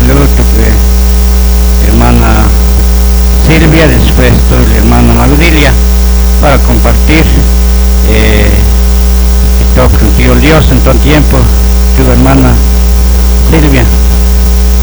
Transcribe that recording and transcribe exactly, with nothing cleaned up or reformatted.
minutos de hermana Silvia, después todo la hermana Magdilia para compartir eh, todo contigo Dios en todo tiempo, tu hermana Silvia.